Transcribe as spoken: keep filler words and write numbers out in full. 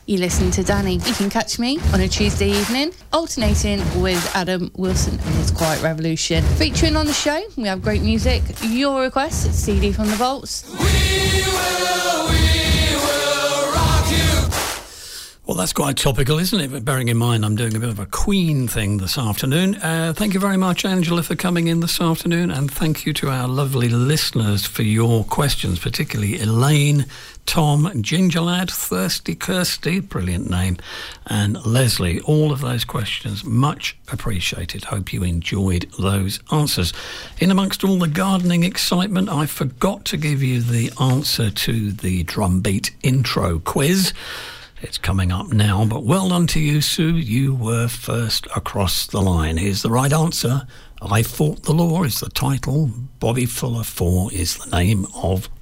You listen to Danny. You can catch me on a Tuesday evening, alternating with Adam Wilson and his Quiet Revolution. Featuring on the show, we have great music, your requests, C D from the Vaults. We will, we will rock you. Well, that's quite topical, isn't it? But bearing in mind I'm doing a bit of a Queen thing this afternoon. Uh, thank you very much, Angela, for coming in this afternoon. And thank you to our lovely listeners for your questions, particularly Elaine, Tom, Gingerlad, Thirsty Kirsty, brilliant name, and Leslie. All of those questions, much appreciated. Hope you enjoyed those answers. In amongst all the gardening excitement, I forgot to give you the answer to the drumbeat intro quiz. It's coming up now, but well done to you, Sue. You were first across the line. Here's the right answer. I Fought the Law is the title. Bobby Fuller four is the name of